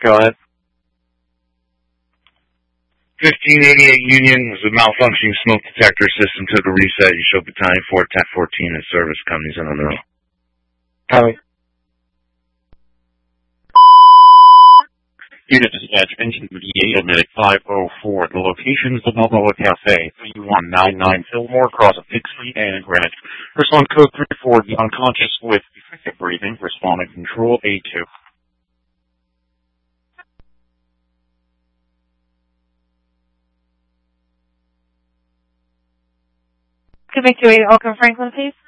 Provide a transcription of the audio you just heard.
Go ahead. 1588 Union was a malfunctioning smoke detector system. Took a reset. You showed battalion 4, TAC 14, and service companies on the road. Copy. Unit dispatch, engine VA admitted 504. The location is the Balboa Cafe, 3199 Fillmore, across of 6th Street and Greenwich. Respond code 34, the unconscious with effective breathing. Responding control A2. Quebec 280 Oakland Franklin, please.